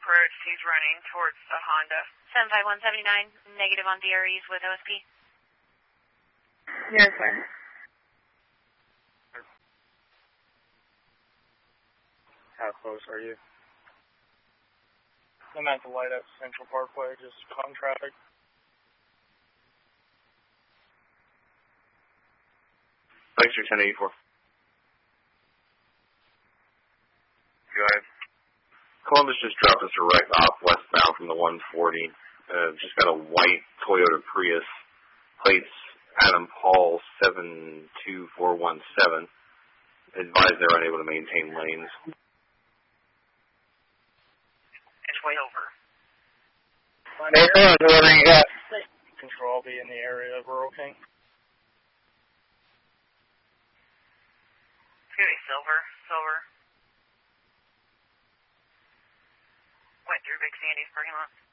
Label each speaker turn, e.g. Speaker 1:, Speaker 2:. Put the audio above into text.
Speaker 1: approach. He's running towards a Honda.
Speaker 2: 75179, negative on VREs with OSP.
Speaker 3: Yes, sir.
Speaker 4: How close are you? I'm at the light up Central Parkway, just calm traffic.
Speaker 5: Fixer 1084. Go ahead. Columbus just dropped us a wreck off westbound from the 140. Just got a white Toyota Prius. Plates Adam Paul 72417. Advised they're unable to maintain lanes.
Speaker 1: It's way over.
Speaker 3: Whatever you got.
Speaker 4: Control, I'll be in the area of Rural King.
Speaker 1: Silver. Went through Big Sandy's parking lot.